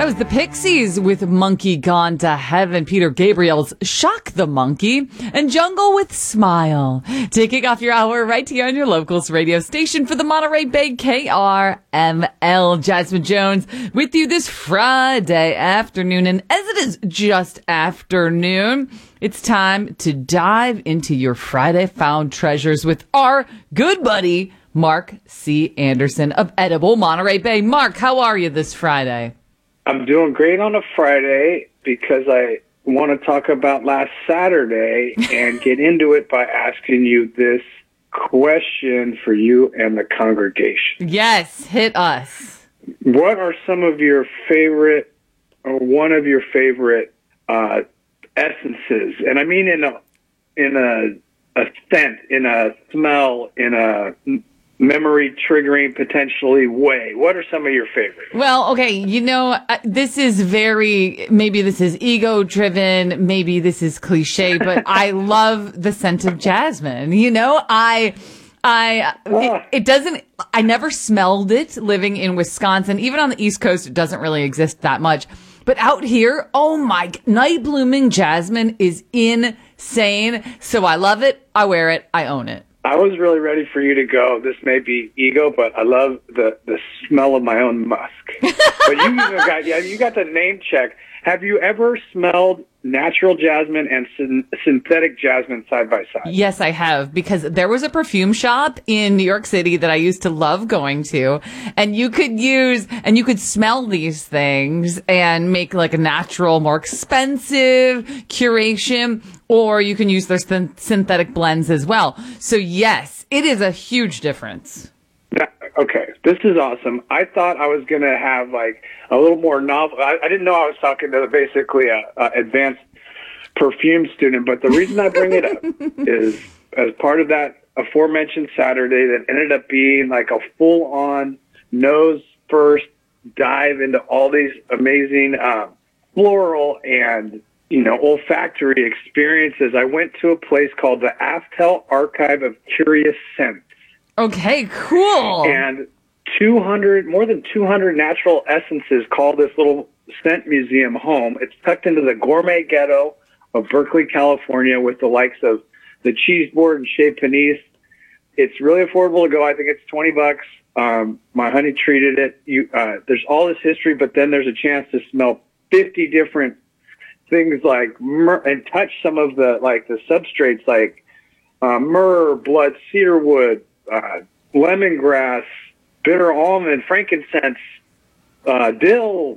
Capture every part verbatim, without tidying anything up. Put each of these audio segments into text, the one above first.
That was the Pixies with Monkey Gone to Heaven, Peter Gabriel's Shock the Monkey, and Jungle with Smile. Taking off your hour right here on your locals radio station for the Monterey Bay K R M L. Jasmine Jones with you this Friday afternoon. And as it is just afternoon, it's time to dive into your Friday Found Treasures with our good buddy, Mark C. Anderson of Edible Monterey Bay. Mark, how are you this Friday? I'm doing great on a Friday because I want to talk about last Saturday and get into it by asking you this question for you and the congregation. Yes, hit us. What are some of your favorite, or one of your favorite uh, essences? And I mean in a in a, a scent, in a smell, in a memory triggering potentially way. What are some of your favorites? Well, okay, you know, uh, this is very, maybe this is ego driven, maybe this is cliche, but I love the scent of jasmine. You know, I, I, it, it doesn't, I never smelled it living in Wisconsin. Even on the East Coast, it doesn't really exist that much. But out here, oh my, night blooming jasmine is insane. So I love it. I wear it. I own it. I was really ready for you to go. This may be ego, but I love the, the smell of my own musk. But you even got yeah, you got the name check. Have you ever smelled natural jasmine and syn- synthetic jasmine side by side? Yes, I have, because there was a perfume shop in New York City that I used to love going to, and you could use, and you could smell these things and make like a natural, more expensive curation, or you can use their syn- synthetic blends as well. So yes, it is a huge difference. Okay, this is awesome. I thought I was going to have like a little more novel. I, I didn't know I was talking to basically a, a advanced perfume student, but the reason I bring it up is as part of that aforementioned Saturday that ended up being like a full-on nose first dive into all these amazing uh, floral and, you know, olfactory experiences. I went to a place called the Aftel Archive of Curious Scents. Okay, cool. And two hundred, more than two hundred natural essences call this little scent museum home. It's tucked into the gourmet ghetto of Berkeley, California, with the likes of the Cheese Board and Chez Panisse. It's really affordable to go. I think it's twenty bucks. Um, my honey treated it. You, uh, there's all this history, but then there's a chance to smell fifty different things like myrrh and touch some of the, like the substrates like uh, myrrh, blood, cedarwood, Uh, lemongrass, bitter almond, frankincense, uh, dill,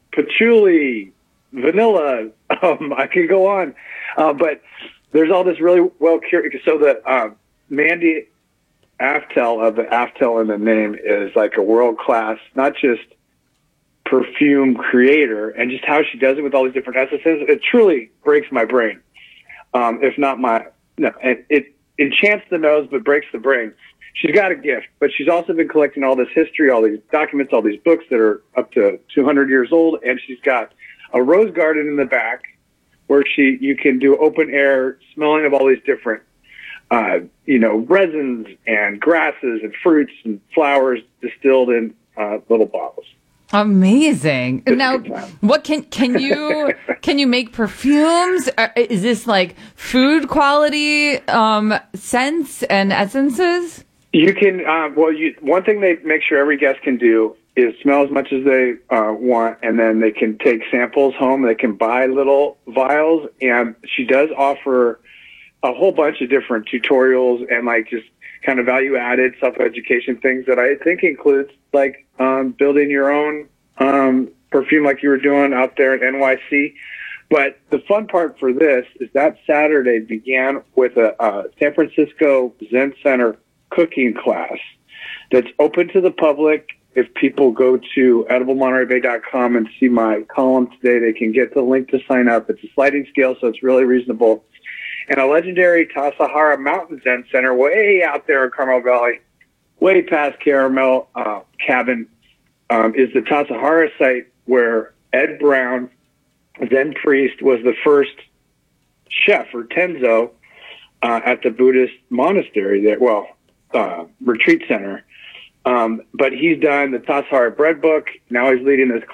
patchouli, vanilla. Um, I could go on, uh, but there's all this really well curated. So the uh, Mandy Aftel of the Aftel in the name is like a world class, not just perfume creator, and just how she does it with all these different essences. It truly breaks my brain, um, if not my no. It, it enchants the nose, but breaks the brain. She's got a gift, but she's also been collecting all this history, all these documents, all these books that are up to two hundred years old, and she's got a rose garden in the back where she you can do open air smelling of all these different, uh, you know, resins and grasses and fruits and flowers distilled in uh, little bottles. Amazing. It's now, what can can you can you make perfumes? Is this like food quality um, scents and essences? You can, uh, well, you, one thing they make sure every guest can do is smell as much as they uh, want, and then they can take samples home. They can buy little vials, and she does offer a whole bunch of different tutorials and like just kind of value-added self-education things that I think includes like um, building your own um, perfume like you were doing out there at N Y C. But the fun part for this is that Saturday began with a uh, San Francisco Zen Center cooking class that's open to the public. If people go to edible monterey bay dot com and see my column today, they can get the link to sign up. It's a sliding scale, so it's really reasonable. And a legendary Tassajara Mountain Zen Center way out there in Carmel Valley, way past Caramel uh, Cabin, um, is the Tassajara site where Ed Brown, Zen priest, was the first chef or tenzo uh, at the Buddhist monastery there. Well, Uh, retreat center. Um, but he's done the Tassajara bread book. Now he's leading this